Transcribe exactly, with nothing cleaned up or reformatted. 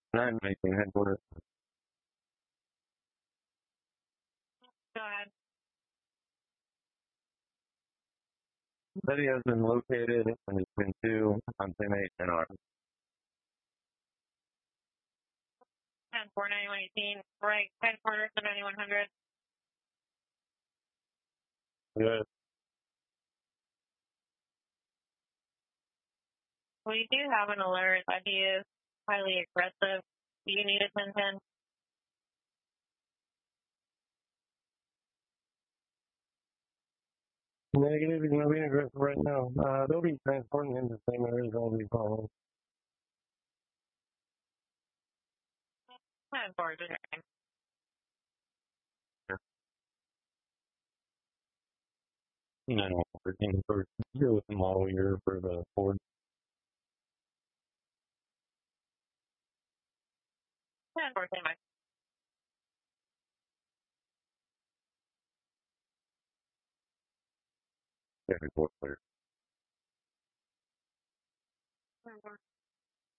nine nineteen headquarters. Go ahead. Betty has been located and has been two on ten eight and R. ten four ninety-one eighteen, right, headquarters to ninety-one hundred. Good. We do have an alert that he is highly aggressive. Do you need a ten ten? Negative, he's moving aggressive right now. Uh, they'll be transporting him to the same areas I'll be following. ten four, just checking. nine one thirteen for you're with the model year for the Ford. ten four, same. Every four clear. ten four.